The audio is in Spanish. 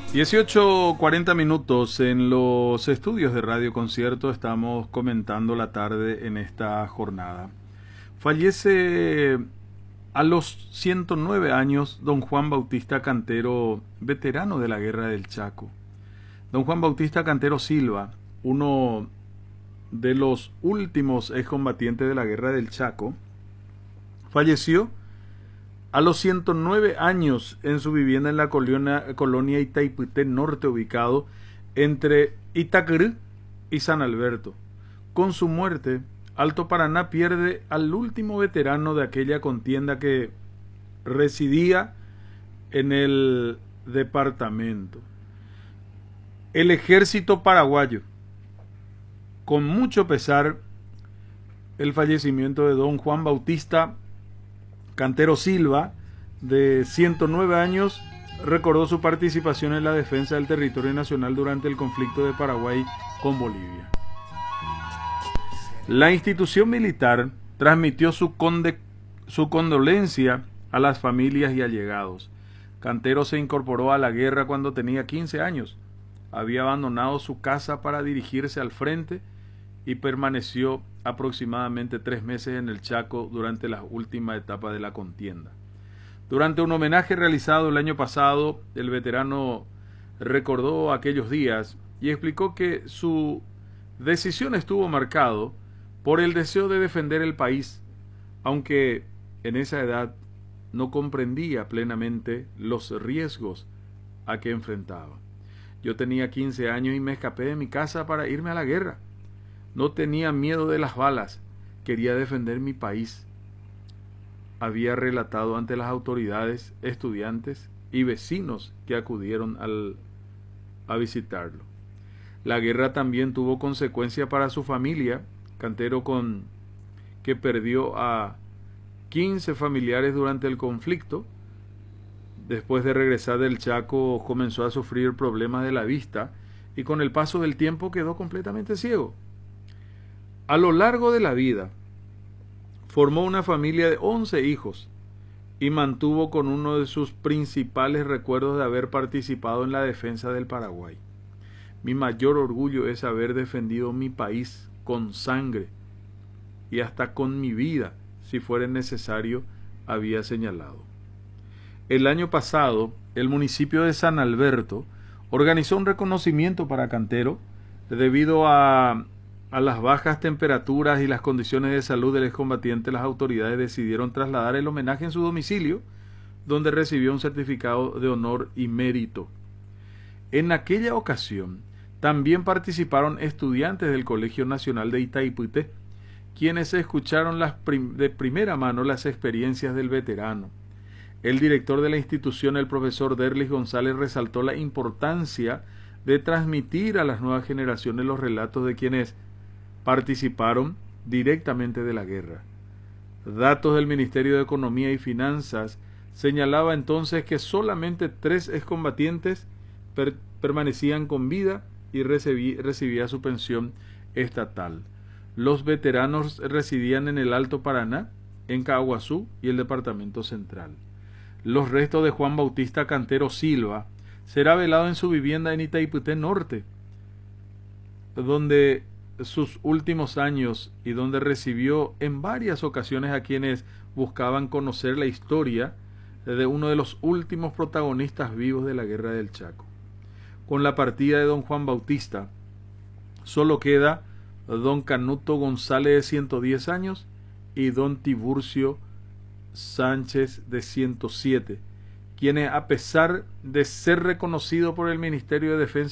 18:40 minutos en los estudios de Radio Concierto. Estamos comentando la tarde en esta jornada. Fallece a los 109 años don Juan Bautista Cantero, veterano de la Guerra del Chaco. Don Juan Bautista Cantero Silva, uno de los últimos excombatientes de la Guerra del Chaco, falleció a los 109 años en su vivienda en la colonia Itaipité Norte, ubicado entre Itacr y San Alberto. Con su muerte, Alto Paraná pierde al último veterano de aquella contienda que residía en el departamento. El ejército paraguayo, con mucho pesar, el fallecimiento de don Juan Bautista Cantero Silva, de 109 años, recordó su participación en la defensa del territorio nacional durante el conflicto de Paraguay con Bolivia. La institución militar transmitió su condolencia a las familias y allegados. Cantero se incorporó a la guerra cuando tenía 15 años. Había abandonado su casa para dirigirse al frente y permaneció aproximadamente 3 meses en el Chaco durante la última etapa de la contienda. Durante un homenaje realizado el año pasado, el veterano recordó aquellos días y explicó que su decisión estuvo marcado por el deseo de defender el país, aunque en esa edad no comprendía plenamente los riesgos a que enfrentaba. Yo tenía 15 años y me escapé de mi casa para irme a la guerra. No tenía miedo de las balas, quería defender mi país, había relatado ante las autoridades, estudiantes y vecinos que acudieron a visitarlo. La guerra también tuvo consecuencia para su familia. Cantero, que perdió a 15 familiares durante el conflicto. Después de regresar del Chaco, comenzó a sufrir problemas de la vista y con el paso del tiempo quedó completamente ciego. A lo largo de la vida, formó una familia de 11 hijos y mantuvo con uno de sus principales recuerdos de haber participado en la defensa del Paraguay. Mi mayor orgullo es haber defendido mi país con sangre y hasta con mi vida, si fuera necesario, había señalado. El año pasado, el municipio de San Alberto organizó un reconocimiento para Cantero debido a las bajas temperaturas y las condiciones de salud del excombatiente. Las autoridades decidieron trasladar el homenaje en su domicilio, donde recibió un certificado de honor y mérito. En aquella ocasión, también participaron estudiantes del Colegio Nacional de Itaipité, quienes escucharon de primera mano las experiencias del veterano. El director de la institución, el profesor Derlis González, resaltó la importancia de transmitir a las nuevas generaciones los relatos de quienes participaron directamente de la guerra. Datos del Ministerio de Economía y Finanzas señalaba entonces que solamente 3 excombatientes permanecían con vida y recibía su pensión estatal. Los veteranos residían en el Alto Paraná, en Caaguazú y el Departamento Central. Los restos de Juan Bautista Cantero Silva será velado en su vivienda en Itaipité Norte, donde sus últimos años y donde recibió en varias ocasiones a quienes buscaban conocer la historia de uno de los últimos protagonistas vivos de la Guerra del Chaco. Con la partida de don Juan Bautista, solo queda don Canuto González, de 110 años, y don Tiburcio Sánchez, de 107, quienes, a pesar de ser reconocido por el Ministerio de Defensa